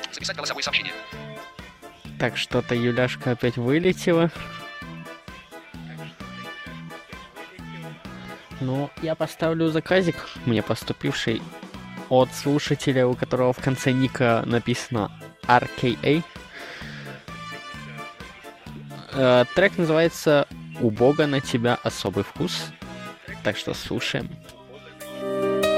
Записать голосовое сообщение. Так, что-то Юляшка опять вылетела. Ну, я поставлю заказик, мне поступивший от слушателя, у которого в конце ника написано RKA. Трек называется «У Бога на тебя особый вкус». Так что слушаем.